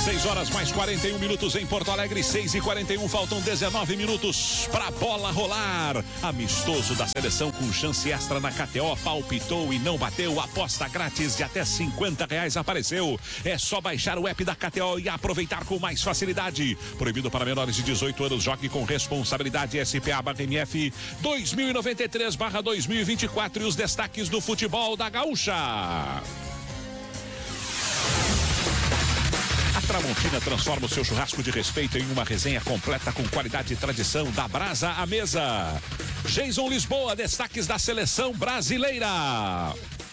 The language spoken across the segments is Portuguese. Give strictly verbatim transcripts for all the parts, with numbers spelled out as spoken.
seis horas mais quarenta e um minutos em Porto Alegre, seis e quarenta e um, faltam dezenove minutos pra bola rolar. Amistoso da seleção com chance extra na K T O, palpitou e não bateu, aposta grátis de até cinquenta reais apareceu. É só baixar o app da K T O e aproveitar com mais facilidade. Proibido para menores de dezoito anos, jogue com responsabilidade. S P A barra M F dois mil e noventa e três barra dois mil e vinte e quatro e os destaques do futebol da Gaúcha. A Tramontina transforma o seu churrasco de respeito em uma resenha completa com qualidade e tradição da brasa à mesa. Jason Lisboa, destaques da seleção brasileira.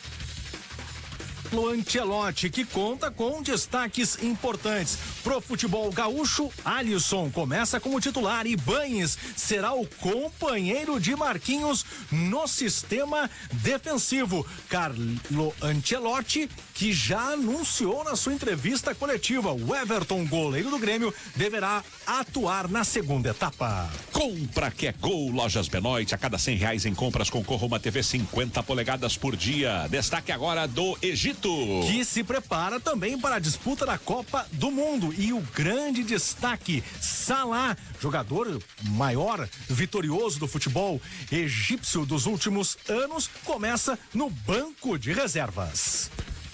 Ancelotti, que conta com destaques importantes pro futebol gaúcho. Alisson começa como titular e Banes será o companheiro de Marquinhos no sistema defensivo. Carlo Ancelotti, que já anunciou na sua entrevista coletiva, o Everton, goleiro do Grêmio, deverá atuar na segunda etapa. Compra que é gol, Lojas Benoit, a cada cem reais em compras concorra uma T V cinquenta polegadas por dia. Destaque agora do Egito, que se prepara também para a disputa da Copa do Mundo. E o grande destaque, Salah, jogador maior, vitorioso do futebol egípcio dos últimos anos, começa no banco de reservas.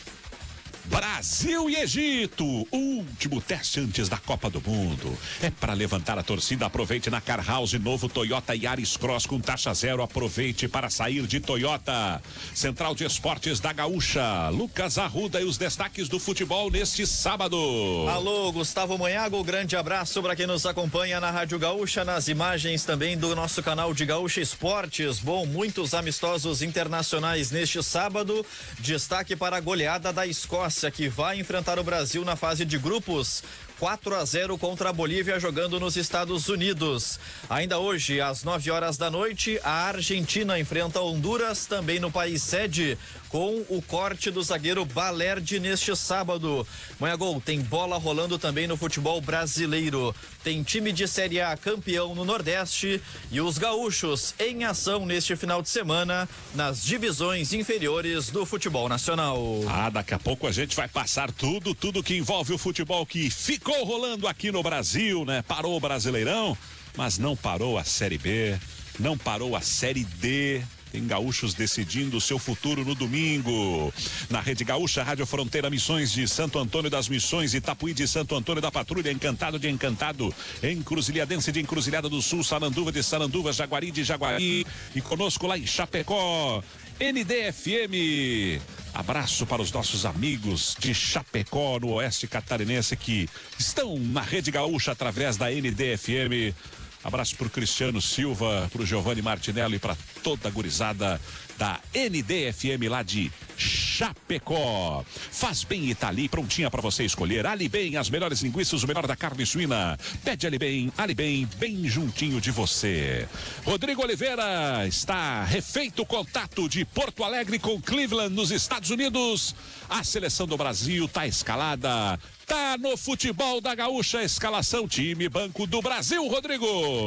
Brasil e Egito, o último teste antes da Copa do Mundo. É para levantar a torcida. Aproveite na Car House, novo Toyota Yaris Cross com taxa zero. Aproveite para sair de Toyota. Central de Esportes da Gaúcha, Lucas Arruda e os destaques do futebol neste sábado. Alô, Gustavo Monhago, grande abraço para quem nos acompanha na Rádio Gaúcha, nas imagens também do nosso canal de Gaúcha Esportes. Bom, muitos amistosos internacionais neste sábado. Destaque para a goleada da Escócia, que vai enfrentar o Brasil na fase de grupos. quatro a zero contra a Bolívia, jogando nos Estados Unidos. Ainda hoje, às nove horas da noite, a Argentina enfrenta Honduras, também no país sede, com o corte do zagueiro Balerdi neste sábado. Manhã Gol, tem bola rolando também no futebol brasileiro. Tem time de Série A campeão no Nordeste e os gaúchos em ação neste final de semana nas divisões inferiores do futebol nacional. Ah, daqui a pouco a gente vai passar tudo, tudo que envolve o futebol que ficou rolando aqui no Brasil, né? Parou o Brasileirão, mas não parou a Série B, não parou a Série D. Tem gaúchos decidindo o seu futuro no domingo. Na Rede Gaúcha, Rádio Fronteira, Missões de Santo Antônio das Missões, Itapuí de Santo Antônio da Patrulha, Encantado de Encantado, Encruzilhadense de Encruzilhada do Sul, Saranduva de Saranduva, Jaguari de Jaguari e conosco lá em Chapecó, N D F M. Abraço para os nossos amigos de Chapecó, no Oeste Catarinense, que estão na Rede Gaúcha através da N D F M. Abraço para o Cristiano Silva, para o Giovanni Martinello e para toda a gurizada da N D F M lá de Chapecó. Faz Bem Itali, prontinha para você escolher. Ali Bem, as melhores linguiças, o melhor da carne suína. Pede Ali Bem, Ali Bem, bem juntinho de você. Rodrigo Oliveira, está refeito o contato de Porto Alegre com Cleveland, nos Estados Unidos. A seleção do Brasil está escalada. Tá no futebol da Gaúcha, escalação time Banco do Brasil, Rodrigo.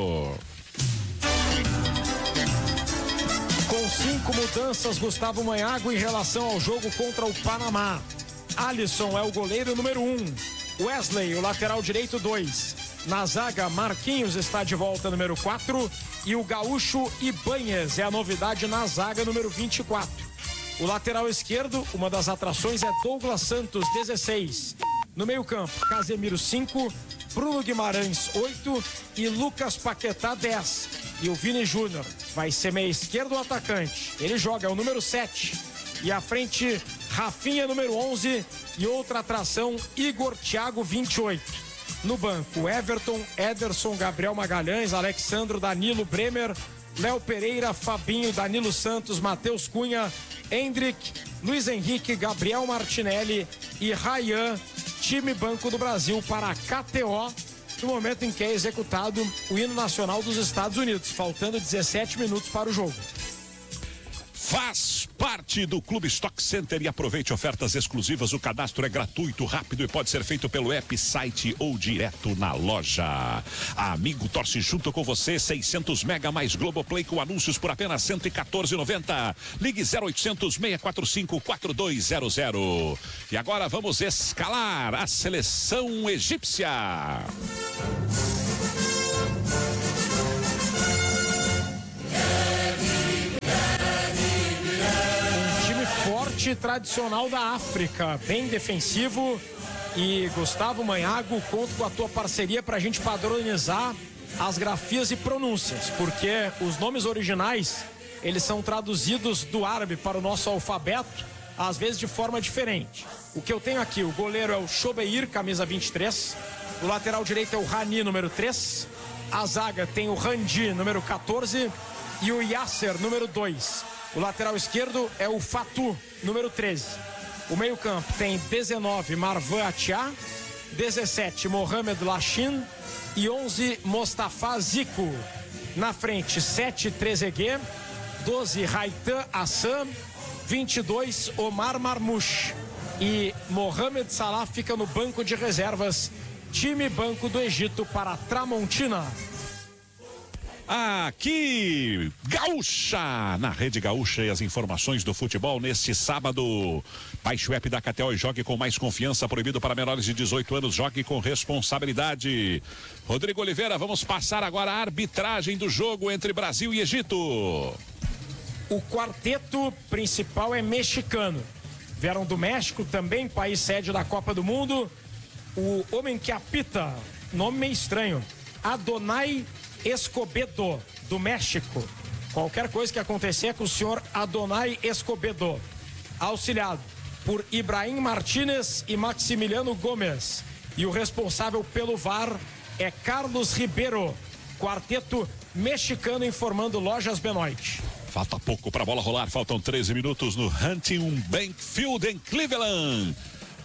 Com cinco mudanças, Gustavo Monhago, em relação ao jogo contra o Panamá. Alisson é o goleiro número um. Wesley, o lateral direito, dois. Na zaga, Marquinhos está de volta, número quatro. E o gaúcho Ibanez é a novidade na zaga, número vinte e quatro. O lateral esquerdo, uma das atrações, é Douglas Santos, dezesseis. No meio-campo, Casemiro, cinco, Bruno Guimarães, oito e Lucas Paquetá, dez. E o Vini Júnior vai ser meia esquerdo, atacante. Ele joga, é o número sete. E à frente, Rafinha, número onze. E outra atração, Igor Thiago, vinte e oito. No banco, Everton, Ederson, Gabriel Magalhães, Alexandro, Danilo, Bremer, Léo Pereira, Fabinho, Danilo Santos, Matheus Cunha, Hendrick, Luiz Henrique, Gabriel Martinelli e Ryan. Time Banco do Brasil para a K T O, no momento em que é executado o hino nacional dos Estados Unidos, faltando dezessete minutos para o jogo. Faz parte do Clube Stock Center e aproveite ofertas exclusivas. O cadastro é gratuito, rápido e pode ser feito pelo app, site ou direto na loja. A Amigo torce junto com você. seiscentos mega mais Globoplay com anúncios por apenas cento e quatorze reais e noventa centavos. Ligue zero oitocentos, seis quatro cinco, quatro dois zero zero. E agora vamos escalar a seleção egípcia. Forte tradicional da África, bem defensivo. E Gustavo Manhago, conto com a tua parceria para a gente padronizar as grafias e pronúncias, porque os nomes originais eles são traduzidos do árabe para o nosso alfabeto, às vezes de forma diferente. O que eu tenho aqui, o goleiro é o Chobeir, camisa vinte e três, o lateral direito é o Rani, número três, a zaga tem o Randi, número quatorze, e o Yasser, número dois. O lateral esquerdo é o Fatu, número treze. O meio-campo tem dezenove, Marwan Atia, dezessete, Mohamed Lachin e onze, Mostafa Zico. Na frente, sete, Trezeguet, doze, Raitan Hassan, vinte e dois, Omar Marmouche. E Mohamed Salah fica no banco de reservas. Time Banco do Egito para Tramontina. Aqui, Gaúcha, na Rede Gaúcha, e as informações do futebol neste sábado. Baixe o app da K T O e jogue com mais confiança. Proibido para menores de dezoito anos, jogue com responsabilidade. Rodrigo Oliveira, vamos passar agora a arbitragem do jogo entre Brasil e Egito. O quarteto principal é mexicano. Vieram do México, também país sede da Copa do Mundo. O homem que apita, nome meio estranho, Adonai Escobedo, do México. Qualquer coisa que acontecer é com o senhor Adonai Escobedo. Auxiliado por Ibrahim Martínez e Maximiliano Gomes. E o responsável pelo V A R é Carlos Ribeiro. Quarteto mexicano informando Lojas Benoit. Falta pouco para a bola rolar, faltam treze minutos no Huntington Bank Field em Cleveland.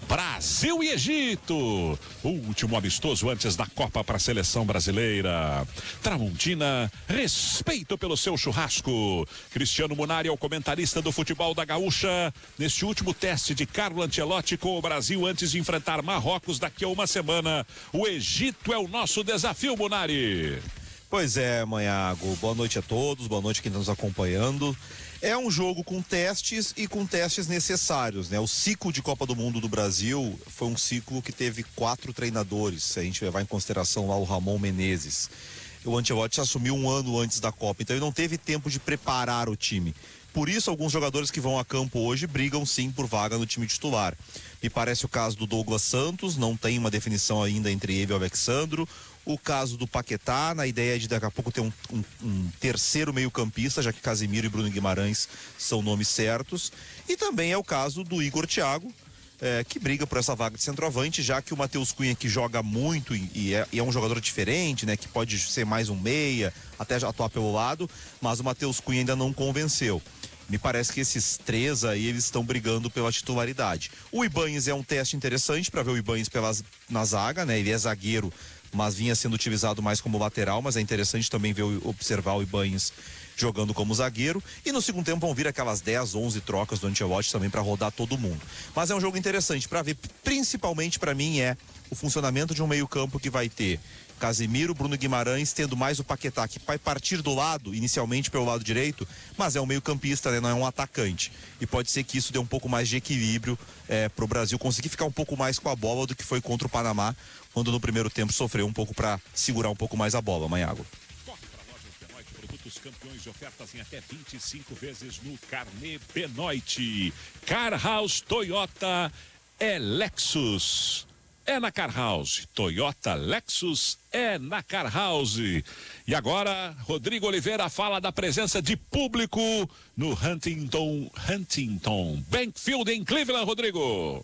Brasil e Egito, o último amistoso antes da Copa para a seleção brasileira. Tramontina, respeito pelo seu churrasco. Cristiano Munari é o comentarista do futebol da Gaúcha neste último teste de Carlo Ancelotti com o Brasil antes de enfrentar Marrocos daqui a uma semana. O Egito é o nosso desafio, Munari. Pois é, Manhago, boa noite a todos, boa noite a quem está nos acompanhando. É um jogo com testes e com testes necessários, né? O ciclo de Copa do Mundo do Brasil foi um ciclo que teve quatro treinadores, se a gente levar em consideração lá o Ramon Menezes. O Ancelotti assumiu um ano antes da Copa, então ele não teve tempo de preparar o time. Por isso, alguns jogadores que vão a campo hoje brigam sim por vaga no time titular. Me parece o caso do Douglas Santos, não tem uma definição ainda entre ele e o Alexandro. O caso do Paquetá, na ideia de daqui a pouco ter um, um, um terceiro meio-campista, já que Casimiro e Bruno Guimarães são nomes certos. E também é o caso do Igor Thiago, é, que briga por essa vaga de centroavante, já que o Matheus Cunha, que joga muito e, e, é, e é um jogador diferente, né, que pode ser mais um meia, até atuar pelo lado, mas o Matheus Cunha ainda não convenceu. Me parece que esses três aí, eles estão brigando pela titularidade. O Ibanez é um teste interessante para ver o Ibanez pelas, na zaga, né? Ele é zagueiro, mas vinha sendo utilizado mais como lateral, mas é interessante também ver, observar o Ibanez jogando como zagueiro. E no segundo tempo vão vir aquelas dez, onze trocas do Ancelotti também para rodar todo mundo. Mas é um jogo interessante para ver, principalmente para mim, é o funcionamento de um meio-campo que vai ter Casimiro, Bruno Guimarães, tendo mais o Paquetá, que vai partir do lado, inicialmente pelo lado direito, mas é um meio-campista, né? Não é um atacante. E pode ser que isso dê um pouco mais de equilíbrio é, para o Brasil conseguir ficar um pouco mais com a bola do que foi contra o Panamá, quando no primeiro tempo sofreu um pouco para segurar um pouco mais a bola, Manhago. Corre para Lojas Benoit, produtos campeões de ofertas em até vinte e cinco vezes no Carnê Benoit. Car House Toyota é Lexus. É na Car House. Toyota Lexus é na Car House. E agora, Rodrigo Oliveira fala da presença de público no Huntington, Huntington Bank Field em Cleveland, Rodrigo.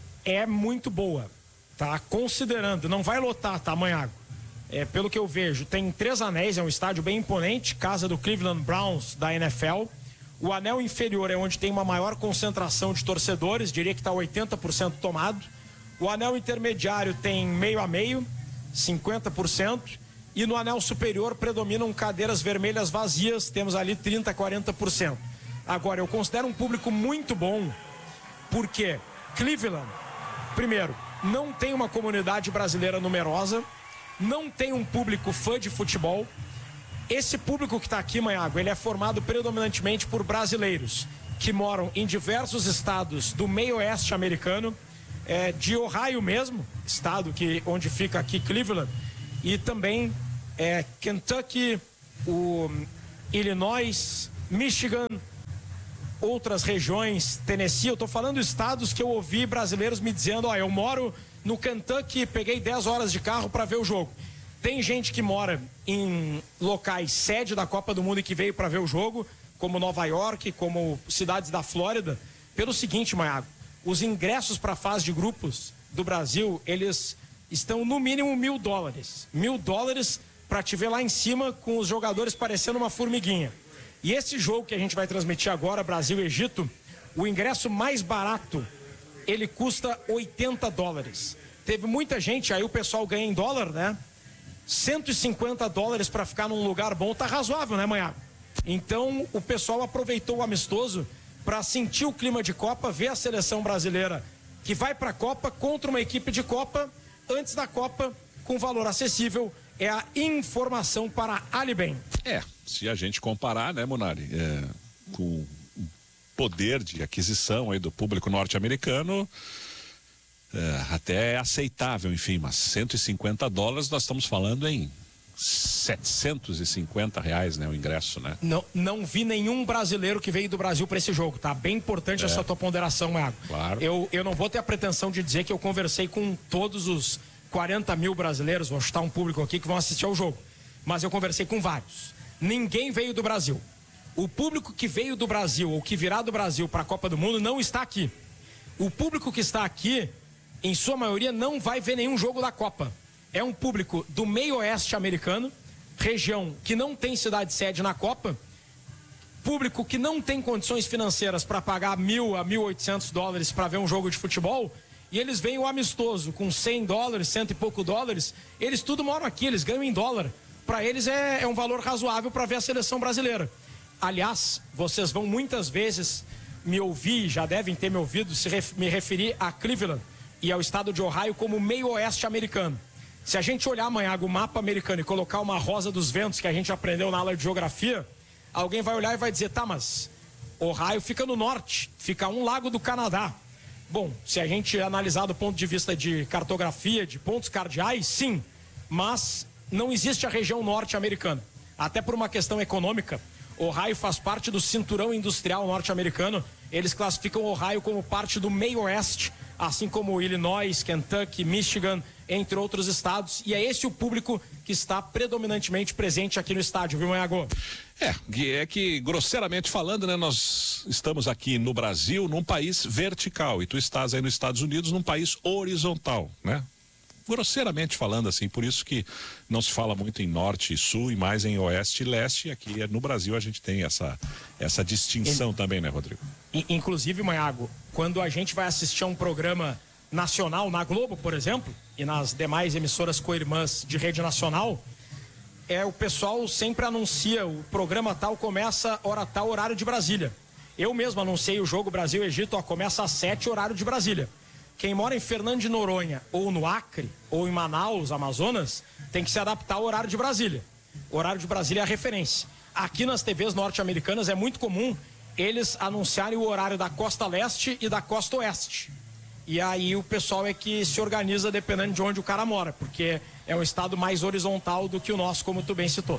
É muito boa, tá? Considerando, não vai lotar, tá, Manhago? É, pelo que eu vejo, tem três anéis, é um estádio bem imponente, casa do Cleveland Browns da N F L. O anel inferior é onde tem uma maior concentração de torcedores, diria que está oitenta por cento tomado. O anel intermediário tem meio a meio, cinquenta por cento. E no anel superior predominam cadeiras vermelhas vazias, temos ali trinta, quarenta por cento. Agora, eu considero um público muito bom, porque Cleveland, primeiro, não tem uma comunidade brasileira numerosa, não tem um público fã de futebol. Esse público que está aqui, Maiago, ele é formado predominantemente por brasileiros que moram em diversos estados do meio oeste americano, é, de Ohio mesmo, estado que, onde fica aqui Cleveland, e também é, Kentucky, o Illinois, Michigan, outras regiões, Tennessee. Eu estou falando estados que eu ouvi brasileiros me dizendo, ó, eu moro no Kentucky, peguei dez horas de carro para ver o jogo. Tem gente que mora em locais sede da Copa do Mundo e que veio para ver o jogo, como Nova York, como cidades da Flórida, pelo seguinte, Maiago, os ingressos para a fase de grupos do Brasil, eles estão no mínimo mil dólares. Mil dólares para te ver lá em cima com os jogadores parecendo uma formiguinha. E esse jogo que a gente vai transmitir agora, Brasil e Egito, o ingresso mais barato, ele custa oitenta dólares. Teve muita gente, aí o pessoal ganha em dólar, né? cento e cinquenta dólares para ficar num lugar bom, tá razoável, né, Maiago? Então, o pessoal aproveitou o amistoso para sentir o clima de Copa, ver a seleção brasileira que vai para a Copa contra uma equipe de Copa, antes da Copa, com valor acessível. É a informação para Alibem. É, se a gente comparar, né, Munari, é, com o poder de aquisição aí do público norte-americano, é, até é aceitável, enfim, mas cento e cinquenta dólares nós estamos falando em setecentos e cinquenta reais, né, o ingresso, né? Não, não vi nenhum brasileiro que veio do Brasil para esse jogo, tá? Bem importante é. essa tua ponderação, Iago. Claro. Eu, eu não vou ter a pretensão de dizer que eu conversei com todos os quarenta mil brasileiros, vou chutar um público aqui que vão assistir ao jogo, mas eu conversei com vários. Ninguém veio do Brasil. O público que veio do Brasil ou que virá do Brasil para a Copa do Mundo não está aqui. O público que está aqui, em sua maioria, não vai ver nenhum jogo da Copa. É um público do meio oeste americano, região que não tem cidade sede na Copa, público que não tem condições financeiras para pagar mil a mil e oitocentos dólares para ver um jogo de futebol, e eles veem o amistoso com cem dólares, cento e pouco dólares, eles tudo moram aqui, eles ganham em dólar. Para eles é, é um valor razoável para ver a seleção brasileira. Aliás, vocês vão muitas vezes me ouvir, já devem ter me ouvido, se ref, me referir a Cleveland e ao estado de Ohio como meio oeste americano. Se a gente olhar amanhã o mapa americano e colocar uma rosa dos ventos que a gente aprendeu na aula de geografia, alguém vai olhar e vai dizer, tá, mas Ohio fica no norte, fica um lago do Canadá. Bom, se a gente analisar do ponto de vista de cartografia, de pontos cardeais, sim, mas não existe a região norte-americana. Até por uma questão econômica, Ohio faz parte do cinturão industrial norte-americano, eles classificam Ohio como parte do meio oeste, assim como Illinois, Kentucky, Michigan, entre outros estados, e é esse o público que está predominantemente presente aqui no estádio, viu, Maiago? É, é que, grosseiramente falando, né, nós estamos aqui no Brasil, num país vertical, e tu estás aí nos Estados Unidos num país horizontal, né? Grosseiramente falando, assim, por isso que não se fala muito em norte e sul e mais em oeste e leste, e aqui no Brasil a gente tem essa, essa distinção e, também, né, Rodrigo? Inclusive, Maiago, quando a gente vai assistir a um programa nacional na Globo, por exemplo, e nas demais emissoras co-irmãs de rede nacional, é, o pessoal sempre anuncia, o programa tal começa hora tal, horário de Brasília. Eu mesmo anunciei o jogo Brasil-Egito, ó, começa às sete, horário de Brasília. Quem mora em Fernando de Noronha, ou no Acre, ou em Manaus, Amazonas, tem que se adaptar ao horário de Brasília. O horário de Brasília é a referência. Aqui nas T Vs norte-americanas é muito comum eles anunciarem o horário da costa leste e da costa oeste. E aí o pessoal é que se organiza dependendo de onde o cara mora, porque é um estado mais horizontal do que o nosso, como tu bem citou.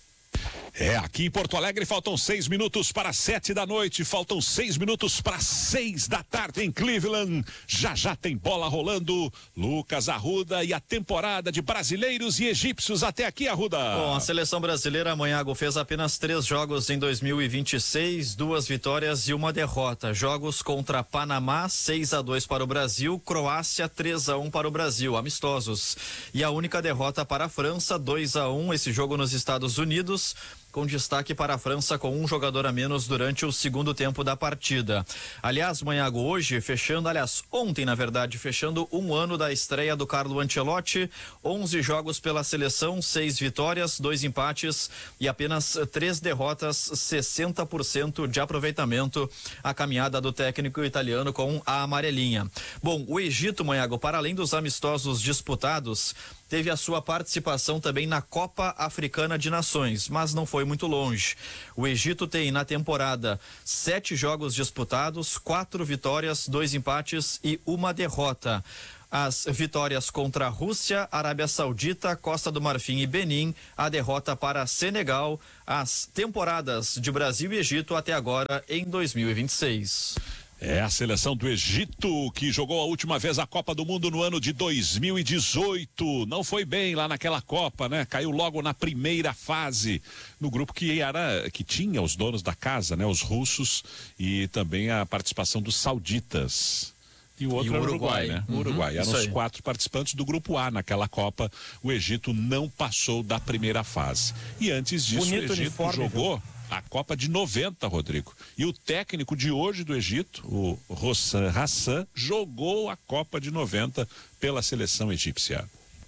É, aqui em Porto Alegre faltam seis minutos para sete da noite, faltam seis minutos para seis da tarde em Cleveland. Já já tem bola rolando. Lucas Arruda e a temporada de brasileiros e egípcios até aqui, Arruda. Bom, a seleção brasileira, Maiago, fez apenas três jogos em dois mil e vinte e seis, duas vitórias e uma derrota. Jogos contra Panamá, seis a dois para o Brasil, Croácia, três a um para o Brasil, amistosos. E a única derrota para a França, dois a um, esse jogo nos Estados Unidos. com destaque para a França com um jogador a menos durante o segundo tempo da partida. Aliás, Manhago, hoje, fechando, aliás, ontem, na verdade, fechando um ano da estreia do Carlo Ancelotti, onze jogos pela seleção, seis vitórias, dois empates e apenas três derrotas, sessenta por cento de aproveitamento, a caminhada do técnico italiano com a amarelinha. Bom, o Egito, Manhago, para além dos amistosos disputados, teve a sua participação também na Copa Africana de Nações, mas não foi muito longe. O Egito tem na temporada sete jogos disputados, quatro vitórias, dois empates e uma derrota. As vitórias contra a Rússia, Arábia Saudita, Costa do Marfim e Benin, a derrota para Senegal, as temporadas de Brasil e Egito até agora em dois mil e vinte e seis. É a seleção do Egito que jogou a última vez a Copa do Mundo no ano de dois mil e dezoito. Não foi bem lá naquela Copa, né? Caiu logo na primeira fase, no grupo que era que tinha os donos da casa, né? Os russos e também a participação dos sauditas. E o outro e o era o Uruguai, Uruguai, né? Uhum, o Uruguai. Eram os aí. quatro participantes do grupo A naquela Copa. O Egito não passou da primeira fase. E antes disso, Bonito o Egito uniforme, jogou viu? a Copa de noventa, Rodrigo. E o técnico de hoje do Egito, o Hossam Hassan, jogou a Copa de noventa pela seleção egípcia.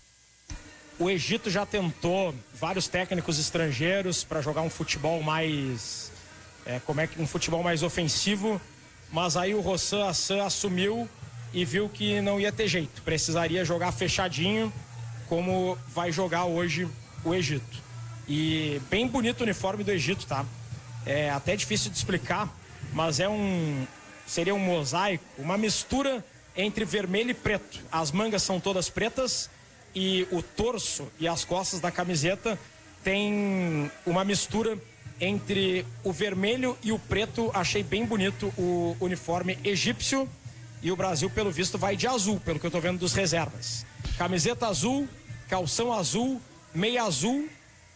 O Egito já tentou vários técnicos estrangeiros para jogar um futebol mais, é, como é que um futebol mais ofensivo, mas aí o Hossam Hassan assumiu e viu que não ia ter jeito, precisaria jogar fechadinho, como vai jogar hoje o Egito. E bem bonito o uniforme do Egito, tá? É até difícil de explicar, mas é um seria um mosaico, uma mistura entre vermelho e preto. As mangas são todas pretas e o torso e as costas da camiseta tem uma mistura entre o vermelho e o preto. Achei bem bonito o uniforme egípcio e o Brasil, pelo visto, vai de azul, pelo que eu tô vendo dos reservas. Camiseta azul, calção azul, meia azul.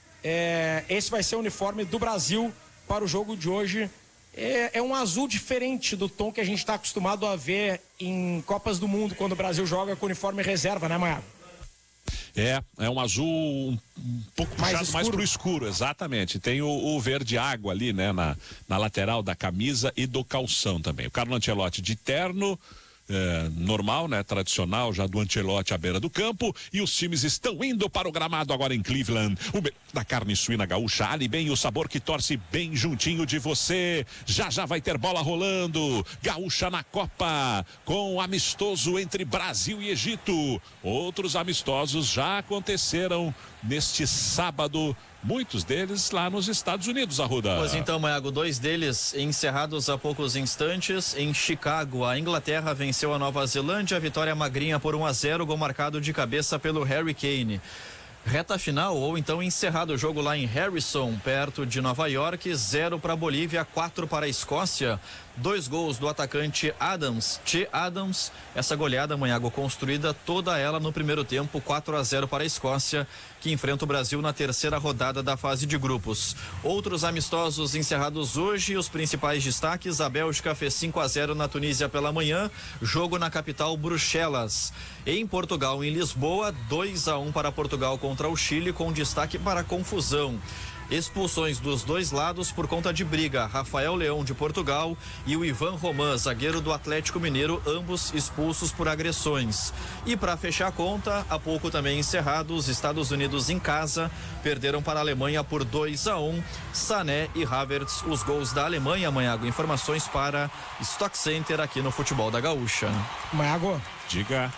É, esse vai ser o uniforme do Brasil para o jogo de hoje. É, é um azul diferente do tom que a gente está acostumado a ver em Copas do Mundo, quando o Brasil joga com uniforme reserva, né, Maia? É, é um azul um, um pouco Mais puxado escuro. mais pro escuro, exatamente. Tem o, o verde água ali, né, na, na lateral da camisa e do calção também. O Carlo Ancelotti de terno, É, normal, né? Tradicional, já do Ancelotti à beira do campo, e os times estão indo para o gramado agora em Cleveland. O me... da carne suína gaúcha, ali bem o sabor que torce bem juntinho de você. Já já vai ter bola rolando. Gaúcha na Copa, com amistoso entre Brasil e Egito. Outros amistosos já aconteceram neste sábado, muitos deles lá nos Estados Unidos, Arruda. Pois então, Maiago, dois deles encerrados há poucos instantes. Em Chicago, a Inglaterra venceu a Nova Zelândia, vitória magrinha por um a zero, gol marcado de cabeça pelo Harry Kane. Reta final, ou então encerrado o jogo lá em Harrison, perto de Nova York, zero para a Bolívia, quatro para a Escócia. Dois gols do atacante Adams, Che Adams. Essa goleada, Manhago, construída toda ela no primeiro tempo, quatro a zero para a Escócia, que enfrenta o Brasil na terceira rodada da fase de grupos. Outros amistosos encerrados hoje, os principais destaques: a Bélgica fez cinco a zero na Tunísia pela manhã, jogo na capital Bruxelas. Em Portugal, em Lisboa, dois a um para Portugal contra o Chile, com destaque para a confusão. Expulsões dos dois lados por conta de briga. Rafael Leão, de Portugal, e o Ivan Roman, zagueiro do Atlético Mineiro, ambos expulsos por agressões. E para fechar a conta, há pouco também encerrado, os Estados Unidos em casa perderam para a Alemanha por dois a um. Sané e Havertz, os gols da Alemanha. Manhago, informações para Stock Center aqui no Futebol da Gaúcha. Manhago, Diga.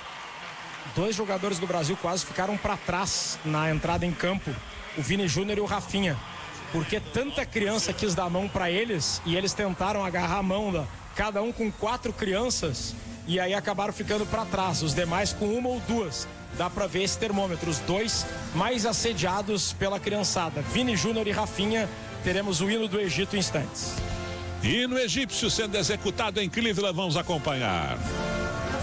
dois jogadores do Brasil quase ficaram para trás na entrada em campo, o Vini Júnior e o Rafinha, porque tanta criança quis dar a mão para eles e eles tentaram agarrar a mão da, cada um com quatro crianças, e aí acabaram ficando para trás, os demais com uma ou duas. Dá para ver esse termômetro, os dois mais assediados pela criançada, Vini Júnior e Rafinha. Teremos o hino do Egito em instantes. Hino egípcio sendo executado em Cleveland, vamos acompanhar.